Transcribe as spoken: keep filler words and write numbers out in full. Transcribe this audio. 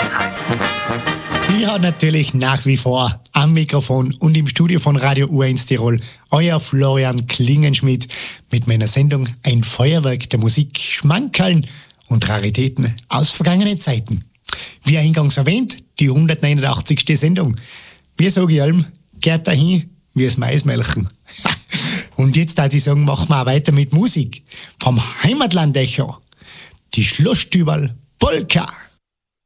Ja, natürlich nach wie vor am Mikrofon und im Studio von Radio U eins Tirol euer Florian Klingenschmidt mit meiner Sendung Ein Feuerwerk der Musik, Schmankerln und Raritäten aus vergangenen Zeiten. Wie eingangs erwähnt, die hundertneunundachtzigste Sendung. Wir sagen allem, geht dahin wie das Maismelken. Und jetzt da ich sagen, machen wir auch weiter mit Musik. Vom Heimatland-Echo. Die Schlossstüberl Polka.